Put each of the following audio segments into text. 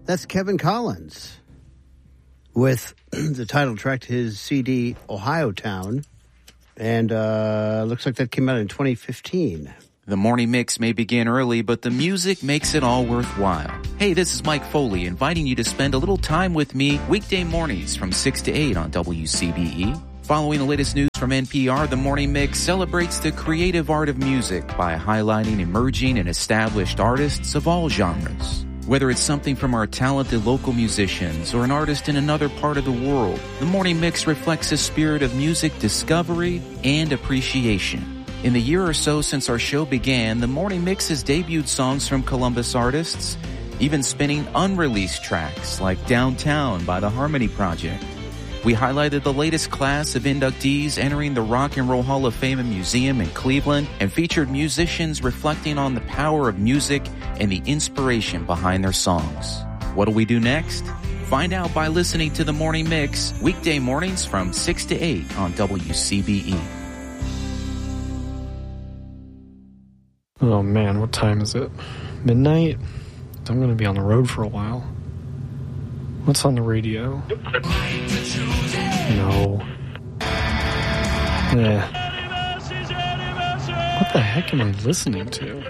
That's Kevin Collins with the title track to his CD, Ohio Town. And looks like that came out in 2015. The morning mix may begin early, but the music makes it all worthwhile. Hey, this is Mike Foley, inviting you to spend a little time with me weekday mornings from 6 to 8 on WCBE. Following the latest news from NPR, the Morning Mix celebrates the creative art of music by highlighting emerging and established artists of all genres. Whether it's something from our talented local musicians or an artist in another part of the world, the Morning Mix reflects a spirit of music discovery and appreciation. In the year or so since our show began, the Morning Mix has debuted songs from Columbus artists, even spinning unreleased tracks like Downtown by the Harmony Project. We highlighted the latest class of inductees entering the Rock and Roll Hall of Fame and Museum in Cleveland and featured musicians reflecting on the power of music and the inspiration behind their songs. What do we do next? Find out by listening to The Morning Mix, weekday mornings from 6 to 8 on WCBE. Oh man, what time is it? Midnight? I'm going to be on the road for a while. What's on the radio? No. What the heck am I listening to?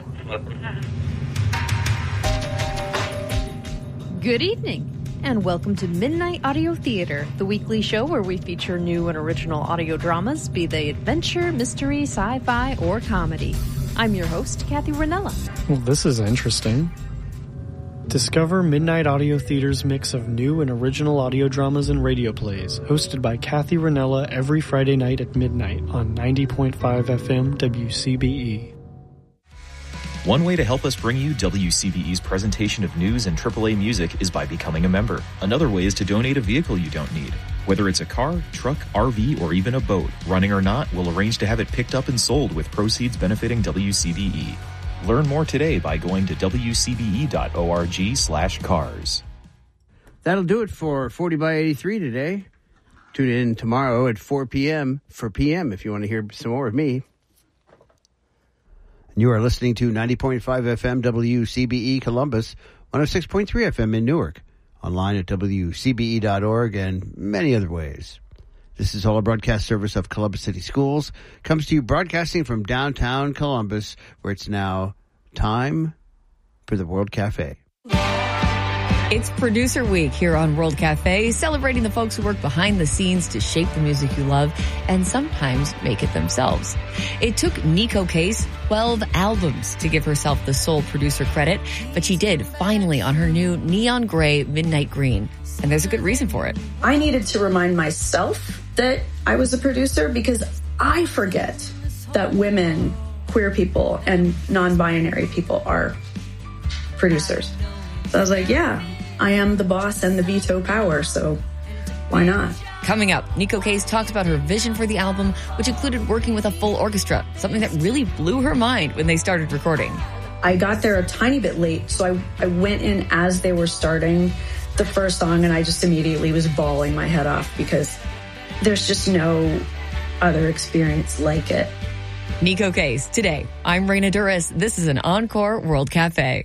Good evening, and welcome to Midnight Audio Theater, the weekly show where we feature new and original audio dramas, be they adventure, mystery, sci-fi, or comedy. I'm your host, Kathy Ranella. Well, this is interesting. Discover Midnight Audio Theater's mix of new and original audio dramas and radio plays, hosted by Kathy Ranella every Friday night at midnight on 90.5 FM WCBE. One way to help us bring you WCBE's presentation of news and AAA music is by becoming a member. Another way is to donate a vehicle you don't need. Whether it's a car, truck, RV, or even a boat, running or not, we'll arrange to have it picked up and sold with proceeds benefiting WCBE. Learn more today by going to wcbe.org/cars. That'll do it for 40 by 83 today. Tune in tomorrow at 4 p.m. for PM if you want to hear some more of me. And you are listening to 90.5 FM WCBE Columbus, 106.3 FM in Newark, online at wcbe.org, and many other ways. This is all a broadcast service of Columbus City Schools. Comes to you broadcasting from downtown Columbus, where it's now time for the World Cafe. It's Producer Week here on World Cafe, celebrating the folks who work behind the scenes to shape the music you love and sometimes make it themselves. It took Neko Case 12 albums to give herself the sole producer credit, but she did finally on her new Neon Gray Midnight Green. And there's a good reason for it. I needed to remind myself that I was a producer because I forget that women, queer people, and non-binary people are producers. So I was like, yeah, I am the boss and the veto power, so why not? Coming up, Neko Case talks about her vision for the album, which included working with a full orchestra, something that really blew her mind when they started recording. I got there a tiny bit late, so I went in as they were starting the first song, and I just immediately was bawling my head off because there's just no other experience like it. Neko Case, today. I'm Raina Duras. This is an Encore World Cafe.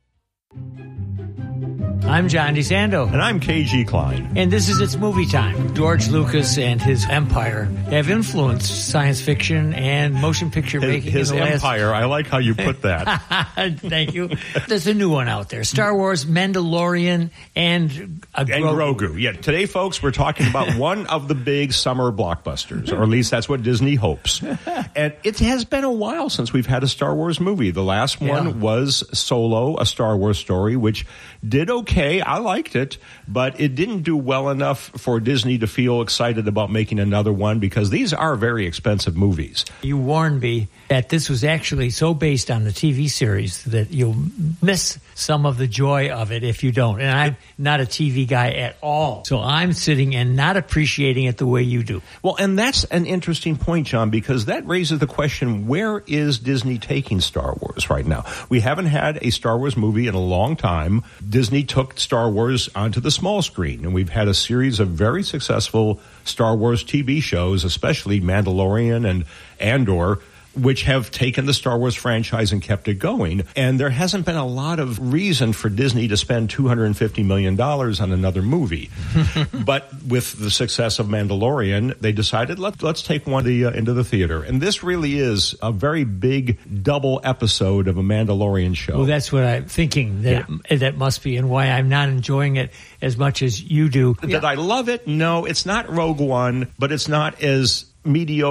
I'm John DeSando. And I'm KG Klein. And this is It's Movie Time. George Lucas and his empire have influenced science fiction and motion picture making. His in the empire, I like how you put that. Thank you. There's a new one out there. Star Wars, Mandalorian, and Grogu. Yeah, today, folks, we're talking about one of the big summer blockbusters, or at least that's what Disney hopes. And it has been a while since we've had a Star Wars movie. The last one was Solo, a Star Wars story, which did okay. I liked it, but it didn't do well enough for Disney to feel excited about making another one because these are very expensive movies. You warned me that this was actually so based on the TV series that you'll miss some of the joy of it if you don't. And I'm not a TV guy at all, so I'm sitting and not appreciating it the way you do. Well, and that's an interesting point, John, because that raises the question, where is Disney taking Star Wars right now? We haven't had a Star Wars movie in a long time. Disney took Star Wars onto the small screen, and we've had a series of very successful Star Wars TV shows, especially Mandalorian and Andor. which have taken the Star Wars franchise and kept it going. And there hasn't been a lot of reason for Disney to spend $250 million on another movie. But with the success of Mandalorian, they decided, let's take one into the theater. And this really is a very big double episode of a Mandalorian show. Well, that's what I'm thinking that must be, and why I'm not enjoying it as much as you do. Did I love it? No, it's not Rogue One, but it's not as mediocre